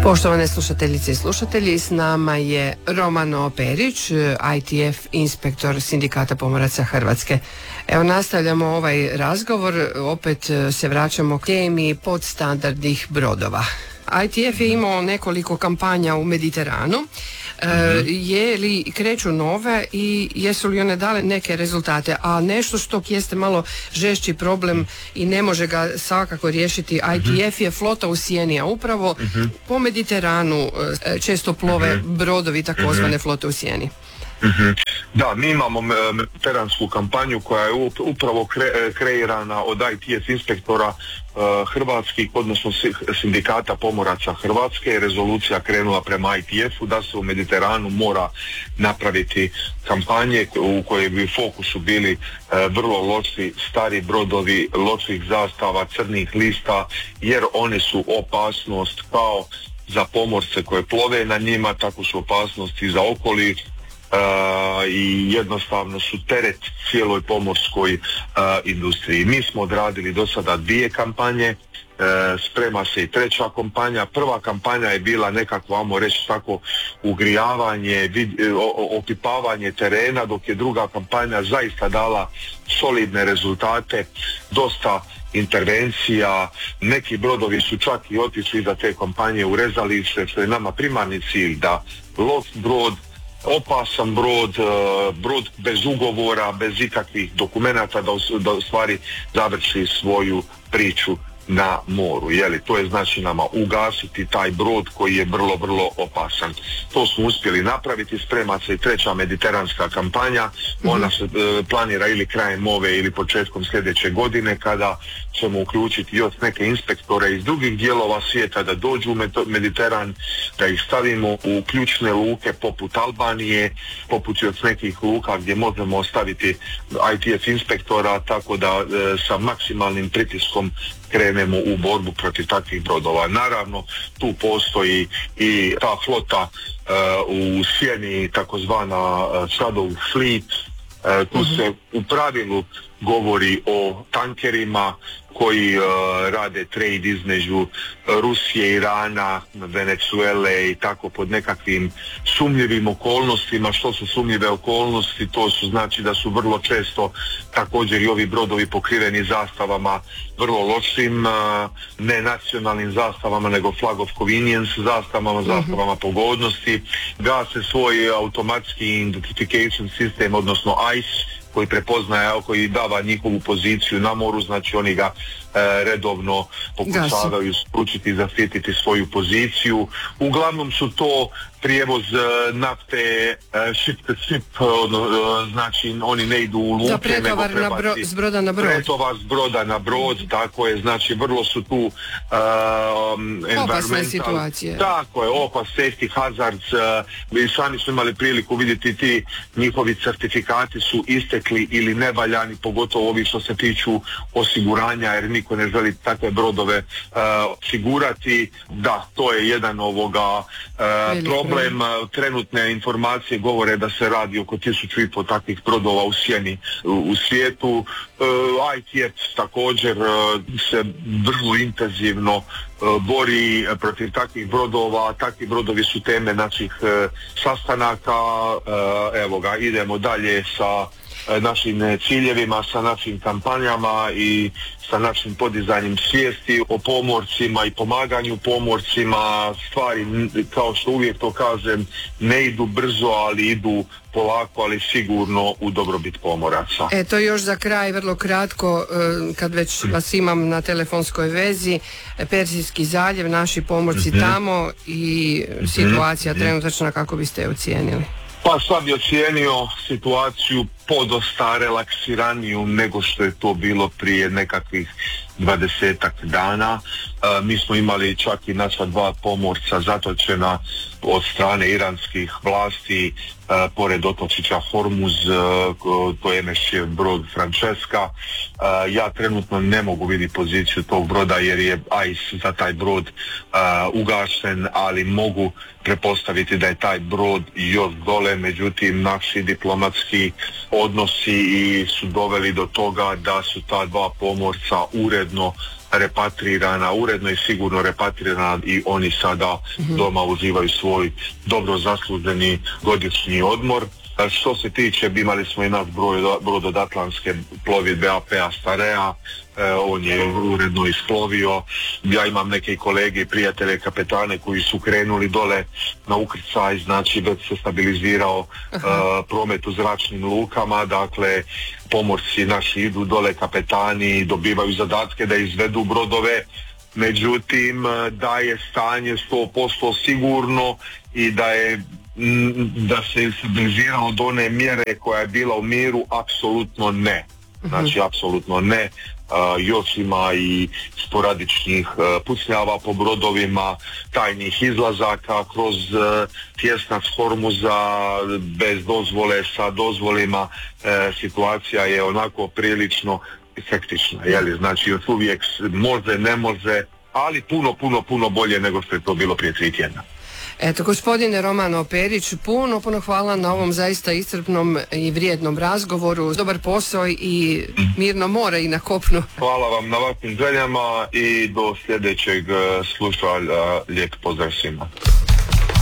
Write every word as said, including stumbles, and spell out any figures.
Poštovane slušateljice i slušatelji, s nama je Romano Perić, I T F inspektor Sindikata pomoraca Hrvatske. Evo, nastavljamo ovaj razgovor, opet se vraćamo k temi podstandardnih brodova. I T F je imao nekoliko kampanja u Mediteranu. E, je li kreću nove i jesu li one dale neke rezultate? A nešto što jeste malo žešći problem i ne može ga svakako riješiti I T F je flota u sjeni, a upravo po Mediteranu e, često plove brodovi takozvane flote u sjeni. Mm-hmm. Da, mi imamo mediteransku kampanju koja je upravo kre, kreirana od I T F inspektora uh, hrvatskih, odnosno Sindikata pomoraca Hrvatske. Rezolucija krenula prema I T F-u da se u Mediteranu mora napraviti kampanje u kojoj bi u fokusu bili uh, vrlo loši stari brodovi, loših zastava, crnih lista, jer oni su opasnost kao za pomorce koje plove na njima, tako su opasnosti i za okoliš. Uh, i jednostavno su teret cijeloj pomorskoj uh, industriji. Mi smo odradili do sada dvije kampanje, uh, sprema se i treća kampanja. Prva kampanja je bila nekakvo, ajmo reći tako, ugrijavanje, vid, o, opipavanje terena, dok je druga kampanja zaista dala solidne rezultate, dosta intervencija, neki brodovi su čak i otišli za te kampanje u rezalište, što je nama primarni cilj, da loš brod, opasan brod, brod bez ugovora, bez ikakvih dokumenata da, da u stvari završi svoju priču na moru. Jeli, to je znači nama ugasiti taj brod koji je vrlo, vrlo opasan. To smo uspjeli napraviti, sprema se i treća mediteranska kampanja, ona se e, planira ili krajem ove ili početkom sljedeće godine, kada ćemo uključiti još neke inspektore iz drugih dijelova svijeta da dođu u Mediteran, da ih stavimo u ključne luke poput Albanije, poput još nekih luka gdje možemo ostaviti I T F inspektora, tako da e, sa maksimalnim pritiskom krenemo u borbu protiv takvih brodova. Naravno, tu postoji i ta flota uh, u sjeni, takozvana uh, shadow fleet. Uh, tu mm-hmm. se u pravilu govori o tankerima koji uh, rade trade između Rusije, Irana, Venezuele i tako pod nekakvim sumnjivim okolnostima. Što su sumnjive okolnosti? To su znači da su vrlo često također i ovi brodovi pokriveni zastavama vrlo lošim, uh, ne nacionalnim zastavama, nego flag of convenience zastavama, zastavama mm-hmm. pogodnosti. Gase svoj automatski identification sistem, odnosno I C E, koji prepoznaje, koji dava njihovu poziciju na moru, znači oni ga e, redovno pokušavaju spručiti i zaštititi svoju poziciju. Uglavnom su to prijevoz e, nafte, e, ship to ship, ono, e, znači oni ne idu u luke, da, pretovar nego na bro, s broda na brod. Pretovar s broda na brod, tako je, znači vrlo su tu e, opasne situacije. Tako je, opas, safety hazards, e, vi sami su imali priliku vidjeti, ti njihovi certifikati su istekli ili nevaljani, pogotovo ovi što se tiču osiguranja, jer niko ne želi takve brodove uh, osigurati. Da, to je jedan ovoga uh, problem. Trenutne informacije govore da se radi oko tisuću i po takvih brodova u sjeni u, u svijetu. Uh, I T F također uh, se vrlo intenzivno uh, bori protiv takvih brodova. Takvi brodovi su teme naših uh, sastanaka. Uh, evo ga, idemo dalje sa našim ciljevima, sa našim kampanjama i sa našim podizanjem svijesti o pomorcima i pomaganju pomorcima. Stvari, kao što uvijek to kažem, ne idu brzo, ali idu polako, ali sigurno u dobrobit pomoraca. Eto, još za kraj, vrlo kratko, kad već vas imam na telefonskoj vezi, Perzijski zaljev, naši pomorci mm-hmm. tamo i situacija mm-hmm. trenutačna, kako biste je ocijenili? Pa sad bi ocijenio situaciju podosta relaksiraniju nego što je to bilo prije nekakvih dvadesetak dana. E, mi smo imali čak i naša dva pomorca zatočena od strane iranskih vlasti e, pored otočića Hormuz, e, to je naš brod Francesca. E, ja trenutno ne mogu vidjeti poziciju tog broda jer je I C E za taj brod e, ugašen, ali mogu prepostaviti da je taj brod još dole, međutim naši diplomatski odnosi i su doveli do toga da su ta dva pomorca uredno repatrirana, uredno i sigurno repatrirana i oni sada mm-hmm. doma uživaju svoj dobro zasluženi godišnji odmor. Što se tiče, imali smo i naš broj, brod od Atlantske plovidbe A P A Starea, e, on je uredno isplovio. Ja imam neke kolege i prijatelje kapetane koji su krenuli dole na ukrcaj, znači već se stabilizirao e, promet u zračnim lukama, dakle pomorci naši idu dole, kapetani dobivaju zadatke da izvedu brodove. Međutim, da je stanje sto posto sigurno i da je da se stabiliziralo do one mjere koja je bila u miru, apsolutno ne. Znači, apsolutno ne. Uh, još ima i sporadičnih uh, pucnjava po brodovima, tajnih izlazaka kroz uh, tjesnac Hormuza bez dozvole, sa dozvolima. Uh, situacija je onako prilično hektična, jeli? Znači, još uvijek može, ne može, ali puno, puno, puno bolje nego što je to bilo prije tri tjedna. Eto, gospodine Romano Perić, puno, puno hvala na ovom zaista iscrpnom i vrijednom razgovoru. Dobar posao i mirno more i na kopnu. Hvala vam na vašim željama i do sljedećeg slušanja. Lijep pozdrav svima.